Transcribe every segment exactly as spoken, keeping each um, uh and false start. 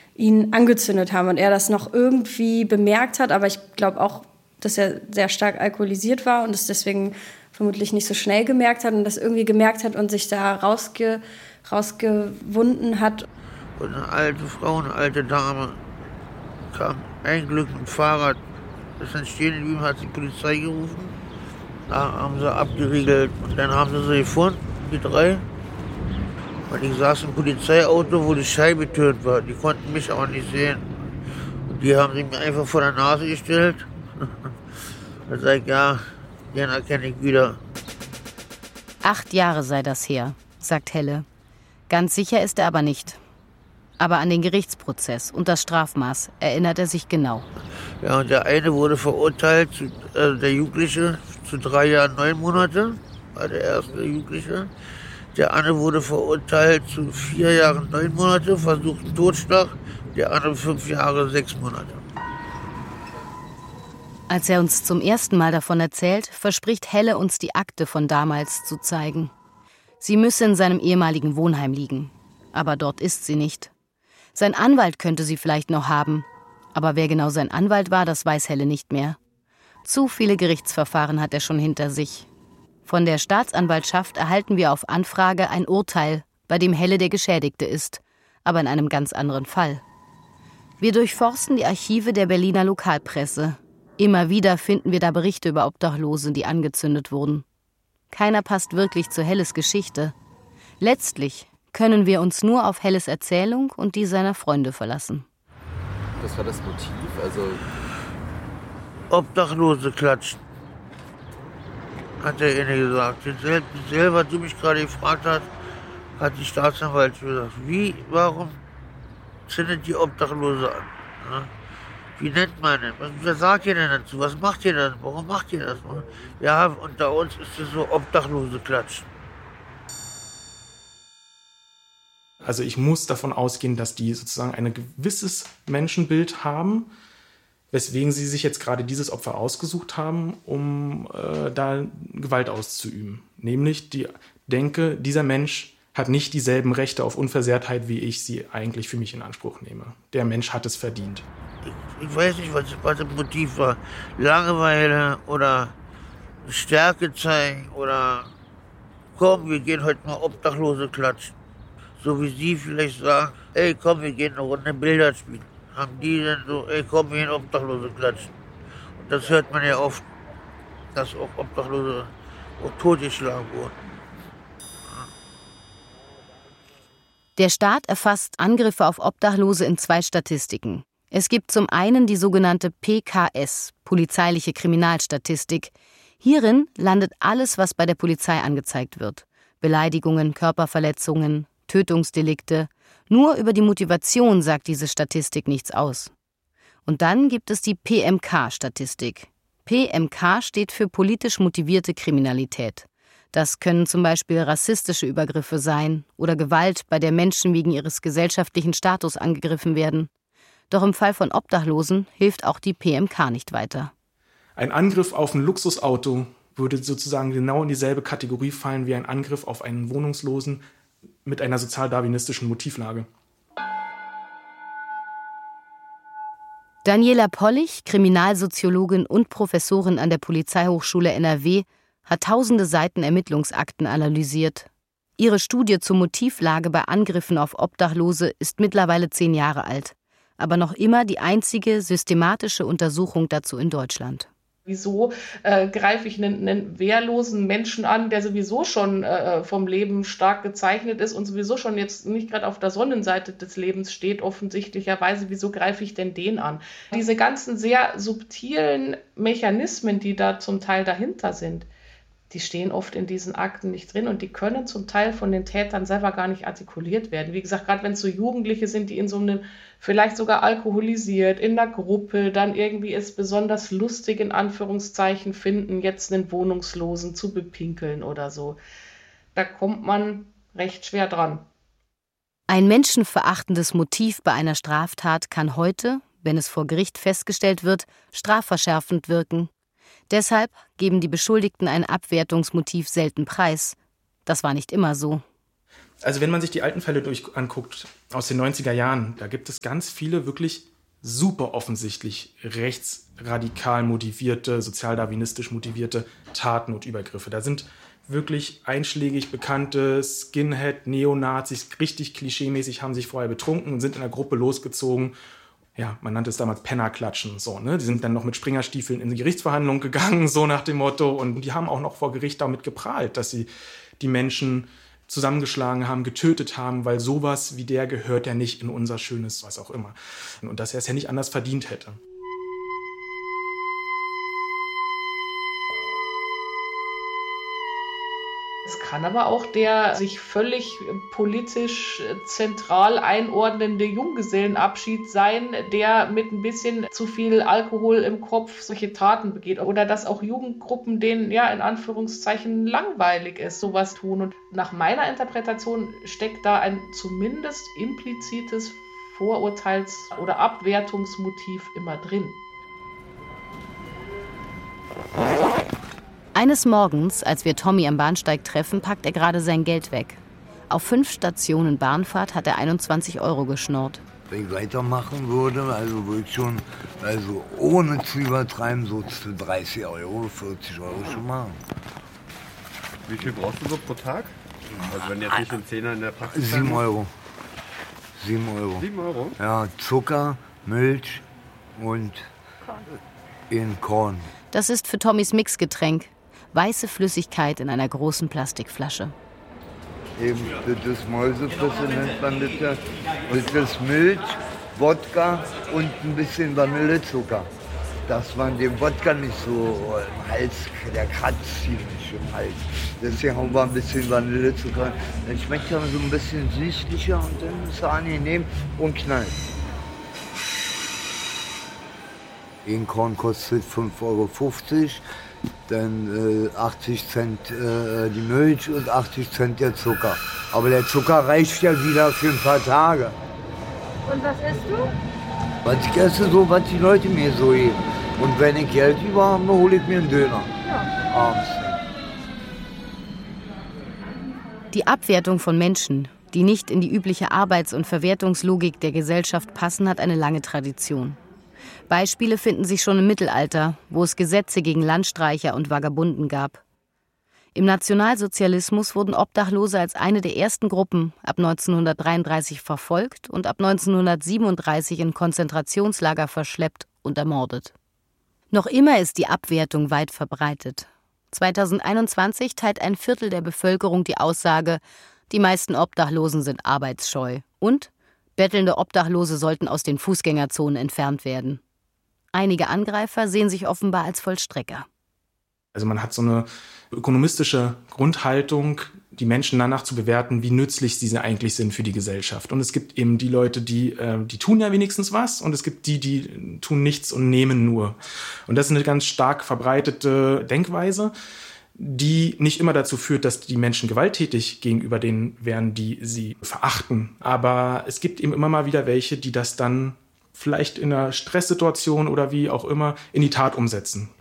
ihn angezündet haben und er das noch irgendwie bemerkt hat, aber ich glaube auch, dass er sehr stark alkoholisiert war und es deswegen vermutlich nicht so schnell gemerkt hat und das irgendwie gemerkt hat und sich da rausge, rausgewunden hat. Und eine alte Frau, eine alte Dame kam ein Glück mit dem Fahrrad, ist dann stehen geblieben, hat die Polizei gerufen, da haben sie abgeriegelt und dann haben sie sie gefunden, die drei. Und ich saß im Polizeiauto, wo die Scheibe getönt war. Die konnten mich aber nicht sehen. Und die haben sie mir einfach vor der Nase gestellt. Da sag ich, ja, den erkenne ich wieder. Acht Jahre sei das her, sagt Helle. Ganz sicher ist er aber nicht. Aber an den Gerichtsprozess und das Strafmaß erinnert er sich genau. Ja, und der eine wurde verurteilt, zu, also der Jugendliche, zu drei Jahren, neun Monate, war der erste Jugendliche. Der andere wurde verurteilt zu vier Jahren, neun Monate, versuchten Totschlag. Der andere fünf Jahre, sechs Monate. Als er uns zum ersten Mal davon erzählt, verspricht Helle uns die Akte von damals zu zeigen. Sie müsse in seinem ehemaligen Wohnheim liegen. Aber dort ist sie nicht. Sein Anwalt könnte sie vielleicht noch haben. Aber wer genau sein Anwalt war, das weiß Helle nicht mehr. Zu viele Gerichtsverfahren hat er schon hinter sich. Von der Staatsanwaltschaft erhalten wir auf Anfrage ein Urteil, bei dem Helle der Geschädigte ist, aber in einem ganz anderen Fall. Wir durchforsten die Archive der Berliner Lokalpresse. Immer wieder finden wir da Berichte über Obdachlose, die angezündet wurden. Keiner passt wirklich zu Helles Geschichte. Letztlich können wir uns nur auf Helles Erzählung und die seiner Freunde verlassen. Was war das Motiv? Also Obdachlose klatschen, hat der eine gesagt. Selber, du mich gerade gefragt hast, hat die Staatsanwaltschaft gesagt, wie, warum zündet die Obdachlose an? Ja? Wie nennt man denn? Was sagt ihr denn dazu? Was macht ihr denn? Warum macht ihr das? Ja, unter uns ist es so Obdachlose klatschen. Also ich muss davon ausgehen, dass die sozusagen ein gewisses Menschenbild haben, weswegen sie sich jetzt gerade dieses Opfer ausgesucht haben, um äh, da Gewalt auszuüben. Nämlich die denke, dieser Mensch hat nicht dieselben Rechte auf Unversehrtheit, wie ich sie eigentlich für mich in Anspruch nehme. Der Mensch hat es verdient. Ich, ich weiß nicht, was, was das Motiv war. Langeweile oder Stärke zeigen oder komm, wir gehen heute mal Obdachlose klatschen. So wie Sie vielleicht sagen, ey komm, wir gehen eine Runde Billard spielen. Haben die dann so, ey komm, wir gehen Obdachlose klatschen. Und das hört man ja oft, dass auch Obdachlose auch totgeschlagen wurden. Der Staat erfasst Angriffe auf Obdachlose in zwei Statistiken. Es gibt zum einen die sogenannte P K S, polizeiliche Kriminalstatistik. Hierin landet alles, was bei der Polizei angezeigt wird. Beleidigungen, Körperverletzungen, Tötungsdelikte. Nur über die Motivation sagt diese Statistik nichts aus. Und dann gibt es die P M K-Statistik. P M K steht für politisch motivierte Kriminalität. Das können zum Beispiel rassistische Übergriffe sein oder Gewalt, bei der Menschen wegen ihres gesellschaftlichen Status angegriffen werden. Doch im Fall von Obdachlosen hilft auch die P M K nicht weiter. Ein Angriff auf ein Luxusauto würde sozusagen genau in dieselbe Kategorie fallen wie ein Angriff auf einen Wohnungslosen mit einer sozialdarwinistischen Motivlage. Daniela Pollich, Kriminalsoziologin und Professorin an der Polizeihochschule N R W, hat tausende Seiten Ermittlungsakten analysiert. Ihre Studie zur Motivlage bei Angriffen auf Obdachlose ist mittlerweile zehn Jahre alt, aber noch immer die einzige systematische Untersuchung dazu in Deutschland. Wieso äh, greife ich einen, einen wehrlosen Menschen an, der sowieso schon äh, vom Leben stark gezeichnet ist und sowieso schon jetzt nicht gerade auf der Sonnenseite des Lebens steht, offensichtlicherweise. Wieso greife ich denn den an? Diese ganzen sehr subtilen Mechanismen, die da zum Teil dahinter sind, die stehen oft in diesen Akten nicht drin und die können zum Teil von den Tätern selber gar nicht artikuliert werden. Wie gesagt, gerade wenn es so Jugendliche sind, die in so einem, vielleicht sogar alkoholisiert, in der Gruppe, dann irgendwie es besonders lustig in Anführungszeichen finden, jetzt einen Wohnungslosen zu bepinkeln oder so. Da kommt man recht schwer dran. Ein menschenverachtendes Motiv bei einer Straftat kann heute, wenn es vor Gericht festgestellt wird, strafverschärfend wirken. Deshalb geben die Beschuldigten ein Abwertungsmotiv selten preis. Das war nicht immer so. Also wenn man sich die alten Fälle durch anguckt, aus den neunziger Jahren, da gibt es ganz viele wirklich super offensichtlich rechtsradikal motivierte, sozialdarwinistisch motivierte Taten und Übergriffe. Da sind wirklich einschlägig bekannte Skinhead, Neonazis, richtig klischeemäßig, haben sich vorher betrunken und sind in der Gruppe losgezogen. Ja, man nannte es damals Pennerklatschen, so, ne? Die sind dann noch mit Springerstiefeln in die Gerichtsverhandlung gegangen, so nach dem Motto. Und die haben auch noch vor Gericht damit geprahlt, dass sie die Menschen zusammengeschlagen haben, getötet haben, weil sowas wie der gehört ja nicht in unser schönes, was auch immer. Und dass er es ja nicht anders verdient hätte. Es kann aber auch der sich völlig politisch zentral einordnende Junggesellenabschied sein, der mit ein bisschen zu viel Alkohol im Kopf solche Taten begeht. Oder dass auch Jugendgruppen, denen ja in Anführungszeichen langweilig ist, sowas tun. Und nach meiner Interpretation steckt da ein zumindest implizites Vorurteils- oder Abwertungsmotiv immer drin. Eines Morgens, als wir Tommy am Bahnsteig treffen, packt er gerade sein Geld weg. Auf fünf Stationen Bahnfahrt hat er einundzwanzig Euro geschnurrt. Wenn ich weitermachen würde, also würde ich schon, also ohne zu übertreiben, so dreißig Euro, vierzig Euro schon machen. Wie viel brauchst du so pro Tag? Also wenn jetzt nicht ein Zehner in der Praxis... Sieben Euro. Sieben Euro. Sieben Euro? Ja, Zucker, Milch und in Korn. Das ist für Tommys Mixgetränk. Weiße Flüssigkeit in einer großen Plastikflasche. Eben das Mäusefrisse nennt man das ja. Und das Milch, Wodka und ein bisschen Vanillezucker. Dass man den Wodka nicht so im Hals, der kratzt ziemlich im Hals. Deswegen haben wir ein bisschen Vanillezucker. Dann schmeckt er so ein bisschen süßlicher und dann ist er angenehm und knallt. Ein Korn kostet fünf Euro fünfzig, dann äh, achtzig Cent äh, die Milch und achtzig Cent der Zucker. Aber der Zucker reicht ja wieder für ein paar Tage. Und was isst du? Was ich esse, so was die Leute mir so geben. Und wenn ich Geld über habe, hole ich mir einen Döner. Ja. Abends. Die Abwertung von Menschen, die nicht in die übliche Arbeits- und Verwertungslogik der Gesellschaft passen, hat eine lange Tradition. Beispiele finden sich schon im Mittelalter, wo es Gesetze gegen Landstreicher und Vagabunden gab. Im Nationalsozialismus wurden Obdachlose als eine der ersten Gruppen ab neunzehnhundertdreiunddreißig verfolgt und ab neunzehnhundertsiebenunddreißig in Konzentrationslager verschleppt und ermordet. Noch immer ist die Abwertung weit verbreitet. zweitausendeinundzwanzig teilt ein Viertel der Bevölkerung die Aussage, die meisten Obdachlosen sind arbeitsscheu und bettelnde Obdachlose sollten aus den Fußgängerzonen entfernt werden. Einige Angreifer sehen sich offenbar als Vollstrecker. Also man hat so eine ökonomistische Grundhaltung, die Menschen danach zu bewerten, wie nützlich sie eigentlich sind für die Gesellschaft. Und es gibt eben die Leute, die, äh, die tun ja wenigstens was, und es gibt die, die tun nichts und nehmen nur. Und das ist eine ganz stark verbreitete Denkweise, die nicht immer dazu führt, dass die Menschen gewalttätig gegenüber denen wären, die sie verachten. Aber es gibt eben immer mal wieder welche, die das dann vielleicht in einer Stresssituation oder wie auch immer in die Tat umsetzen.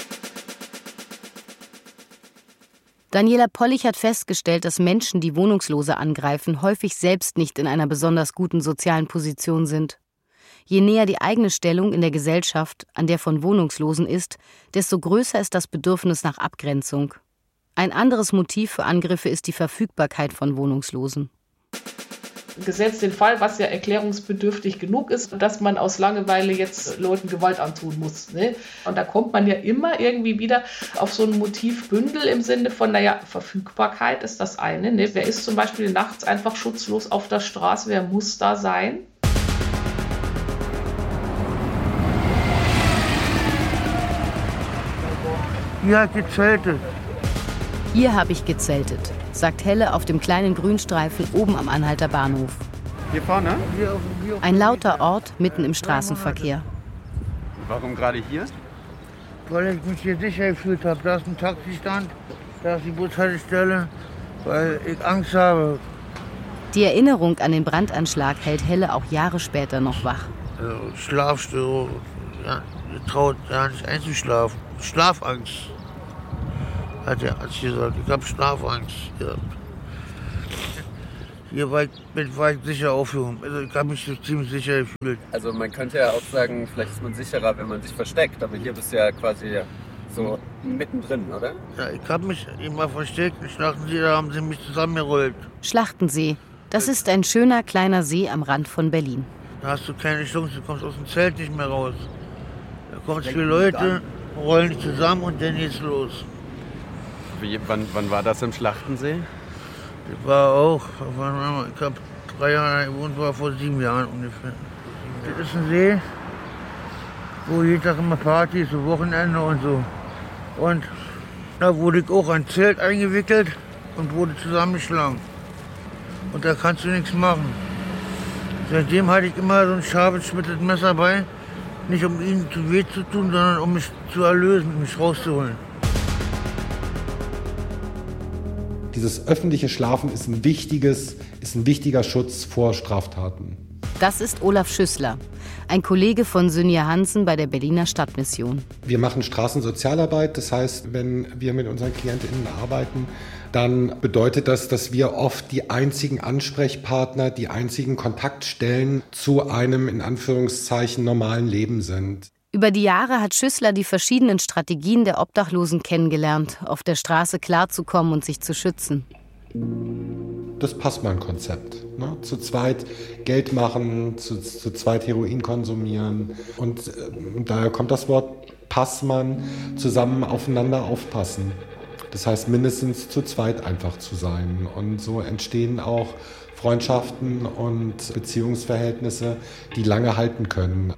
Daniela Pollich hat festgestellt, dass Menschen, die Wohnungslose angreifen, häufig selbst nicht in einer besonders guten sozialen Position sind. Je näher die eigene Stellung in der Gesellschaft an der von Wohnungslosen ist, desto größer ist das Bedürfnis nach Abgrenzung. Ein anderes Motiv für Angriffe ist die Verfügbarkeit von Wohnungslosen. Gesetzt den Fall, was ja erklärungsbedürftig genug ist, dass man aus Langeweile jetzt Leuten Gewalt antun muss. Ne? Und da kommt man ja immer irgendwie wieder auf so ein Motivbündel im Sinne von, naja, Verfügbarkeit ist das eine. Ne? Wer ist zum Beispiel nachts einfach schutzlos auf der Straße? Wer muss da sein? Hier hat gezeltet. Hier habe ich gezeltet, sagt Helle auf dem kleinen Grünstreifen oben am Anhalter Bahnhof. Hier vorne? Ein lauter Ort mitten im Straßenverkehr. Warum gerade hier? Weil ich mich hier sicher gefühlt habe. Da ist ein Taxistand, da ist die Bushaltestelle, weil ich Angst habe. Die Erinnerung an den Brandanschlag hält Helle auch Jahre später noch wach. Also Schlafstörung, ja, traut ja nicht einzuschlafen. Schlafangst, hat er hat gesagt. Ich habe Schlafangst gehabt. Hier war ich, war ich sicher aufgehoben. Also ich habe mich so ziemlich sicher gefühlt. Also man könnte ja auch sagen, vielleicht ist man sicherer, wenn man sich versteckt. Aber hier bist du ja quasi so mittendrin, oder? Ja, ich habe mich immer versteckt. In Schlachtensee, da haben sie mich zusammengerollt. Schlachtensee, das ist ein schöner kleiner See am Rand von Berlin. Da hast du keine Chance, du kommst aus dem Zelt nicht mehr raus. Da kommen viele Leute, rollen dich zusammen und dann geht's los. Wie, wann, wann war das im Schlachtensee? Das war auch, ich habe drei Jahre gewohnt, war vor sieben Jahren ungefähr. Das ist ein See, wo jeden Tag immer Party ist, so Wochenende und so. Und da wurde ich auch ein Zelt eingewickelt und wurde zusammengeschlagen. Und da kannst du nichts machen. Seitdem hatte ich immer so ein scharfes, schmitzes Messer bei. Nicht um ihnen zu weh zu tun, sondern um mich zu erlösen, mich rauszuholen. Dieses öffentliche Schlafen ist ein wichtiges, ist ein wichtiger Schutz vor Straftaten. Das ist Olaf Schüssler, ein Kollege von Synja Hansen bei der Berliner Stadtmission. Wir machen Straßensozialarbeit, das heißt, wenn wir mit unseren KlientInnen arbeiten, dann bedeutet das, dass wir oft die einzigen Ansprechpartner, die einzigen Kontaktstellen zu einem in Anführungszeichen normalen Leben sind. Über die Jahre hat Schüssler die verschiedenen Strategien der Obdachlosen kennengelernt, auf der Straße klarzukommen und sich zu schützen. Das Passmann-Konzept. Ne? Zu zweit Geld machen, zu, zu zweit Heroin konsumieren. Und äh, daher kommt das Wort Passmann, zusammen aufeinander aufpassen. Das heißt, mindestens zu zweit einfach zu sein. Und so entstehen auch Freundschaften und Beziehungsverhältnisse, die lange halten können.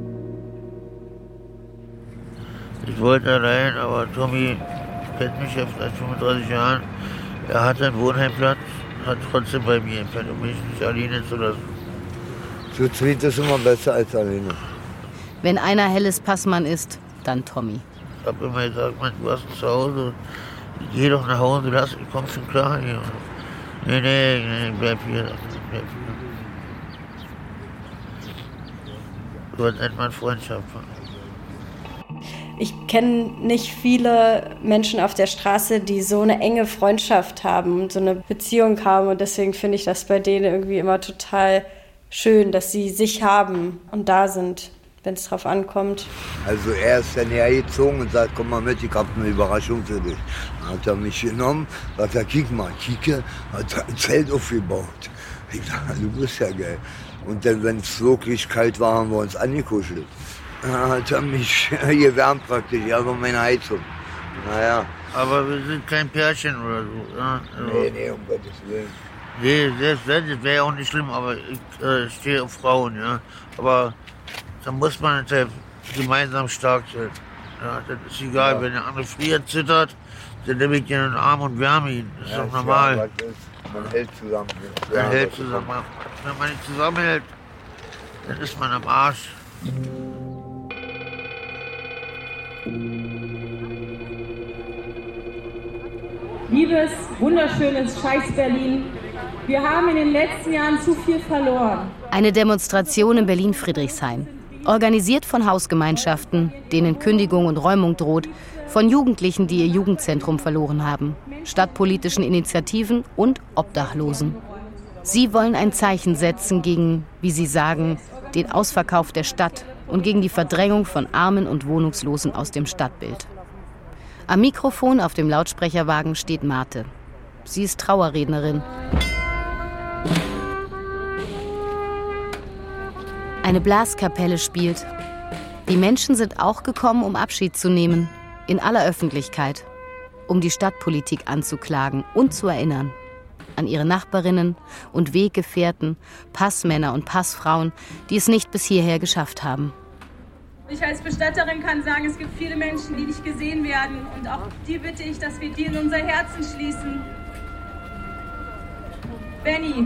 Ich wollte allein, aber Tommy kennt mich jetzt seit fünfunddreißig Jahren. Er hat einen Wohnheimplatz, hat trotzdem bei mir gepennt, um mich nicht alleine zu lassen. Zu zweit ist immer besser als alleine. Wenn einer helles Passmann ist, dann Tommy. Ich habe immer gesagt, Mann, du hast ein Zuhause, geh doch nach Hause, lass, ich komm schon klar hier. Nee, nee, nee, bleib hier, bleib hier. So nennt man Freundschaft. Ich kenne nicht viele Menschen auf der Straße, die so eine enge Freundschaft haben und so eine Beziehung haben. Und deswegen finde ich das bei denen irgendwie immer total schön, dass sie sich haben und da sind, wenn es drauf ankommt. Also er ist dann hergezogen und sagt, komm mal mit, ich habe eine Überraschung für dich. Dann hat er mich genommen, sagt er, kick mal, kicke, hat er ein Zelt aufgebaut. Ich dachte, du bist ja geil. Und dann, wenn es wirklich kalt war, haben wir uns angekuschelt. Dann hat er mich gewärmt praktisch, aber meine Heizung. Naja. Aber wir sind kein Pärchen oder so. Ja? Also, nee, nee, um Gottes Willen. Nee, das, das wäre ja auch nicht schlimm, aber ich äh, stehe auf Frauen, ja. Aber da muss man halt gemeinsam stark sein. Ja, das ist egal, ja. Wenn der andere friert, zittert, dann nehme ich ihn in den Arm und wärme ihn. Das ist ja, doch normal. Ja, ist, man hält zusammen. Man ja, hält zusammen. Wenn man nicht zusammenhält, dann ist man am Arsch. Liebes, wunderschönes Scheiß Berlin, wir haben in den letzten Jahren zu viel verloren. Eine Demonstration in Berlin-Friedrichshain. Organisiert von Hausgemeinschaften, denen Kündigung und Räumung droht, von Jugendlichen, die ihr Jugendzentrum verloren haben, stadtpolitischen Initiativen und Obdachlosen. Sie wollen ein Zeichen setzen gegen, wie sie sagen, den Ausverkauf der Stadt und gegen die Verdrängung von Armen und Wohnungslosen aus dem Stadtbild. Am Mikrofon auf dem Lautsprecherwagen steht Marte. Sie ist Trauerrednerin. Eine Blaskapelle spielt. Die Menschen sind auch gekommen, um Abschied zu nehmen, in aller Öffentlichkeit, um die Stadtpolitik anzuklagen und zu erinnern an ihre Nachbarinnen und Weggefährten, Passmänner und Passfrauen, die es nicht bis hierher geschafft haben. Ich als Bestatterin kann sagen, es gibt viele Menschen, die nicht gesehen werden. Und auch die bitte ich, dass wir die in unser Herzen schließen. Benny,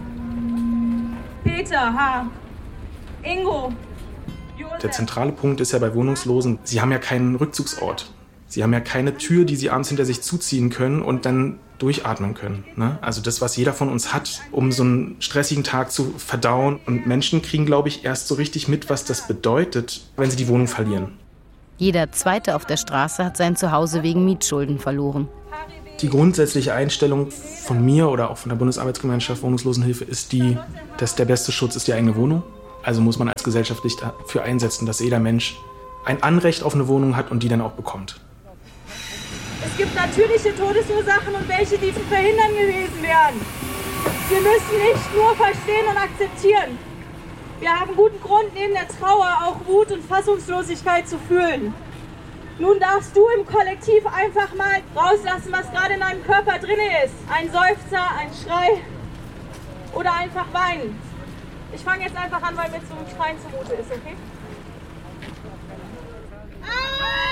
Peter, H., Ingo, Josef. Der zentrale Punkt ist ja bei Wohnungslosen, sie haben ja keinen Rückzugsort. Sie haben ja keine Tür, die sie abends hinter sich zuziehen können und dann durchatmen können. Ne? Also das, was jeder von uns hat, um so einen stressigen Tag zu verdauen. Und Menschen kriegen, glaube ich, erst so richtig mit, was das bedeutet, wenn sie die Wohnung verlieren. Jeder Zweite auf der Straße hat sein Zuhause wegen Mietschulden verloren. Die grundsätzliche Einstellung von mir oder auch von der Bundesarbeitsgemeinschaft Wohnungslosenhilfe ist die, dass der beste Schutz ist die eigene Wohnung. Also muss man als Gesellschaft sich dafür einsetzen, dass jeder Mensch ein Anrecht auf eine Wohnung hat und die dann auch bekommt. Es gibt natürliche Todesursachen und welche, die zu verhindern gewesen wären. Wir müssen nicht nur verstehen und akzeptieren. Wir haben guten Grund, neben der Trauer auch Wut und Fassungslosigkeit zu fühlen. Nun darfst du im Kollektiv einfach mal rauslassen, was gerade in deinem Körper drin ist. Ein Seufzer, ein Schrei oder einfach weinen. Ich fange jetzt einfach an, weil mir zum Schreien zumute ist, okay?